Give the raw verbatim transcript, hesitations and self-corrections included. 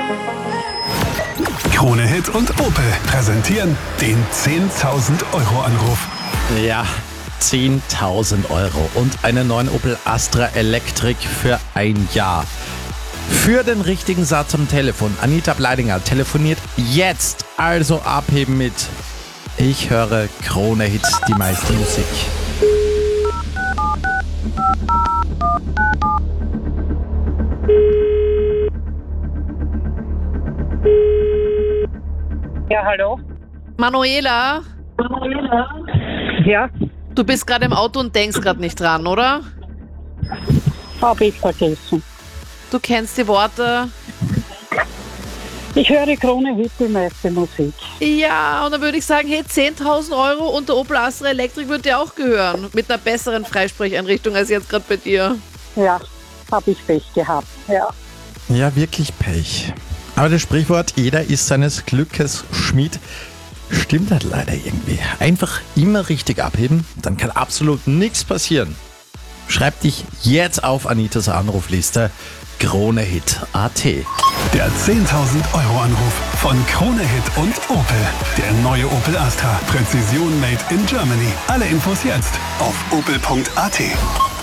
Krone Hit und Opel präsentieren den zehntausend Euro Anruf. Ja, zehntausend Euro und einen neuen Opel Astra Electric für ein Jahr. Für den richtigen Satz am Telefon. Anita Bleidinger telefoniert jetzt, also abheben mit Ich höre Krone Hit, die meiste Musik. Ja, hallo. Manuela, Ja, du bist gerade im Auto und denkst gerade nicht dran, oder? habe ich vergessen. Du kennst die Worte. Ich höre Krone Hit, die meiste Musik. Ja, und dann würde ich sagen, hey, zehntausend Euro und der Opel Astra Electric wird dir auch gehören. Mit einer besseren Freisprecheinrichtung als jetzt gerade bei dir. Ja, habe ich Pech gehabt. Ja. Ja, wirklich Pech. Aber das Sprichwort, jeder ist seines Glückes Schmied, stimmt halt leider irgendwie. Einfach immer richtig abheben, dann kann absolut nichts passieren. Schreib dich jetzt auf Anitas Anrufliste Krone Hit Punkt A T. Der zehntausend Euro Anruf von Krone Hit und Opel. Der neue Opel Astra. Präzision made in Germany. Alle Infos jetzt auf opel punkt a t.